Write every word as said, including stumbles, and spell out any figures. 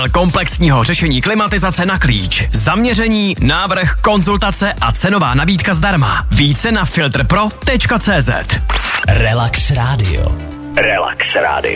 komplexního řešení klimatizace na klíč. Zaměření, návrh, konzultace a cenová nabídka zdarma. Více na filtrpro tečka cé zet. Relax Radio. Relax Radio.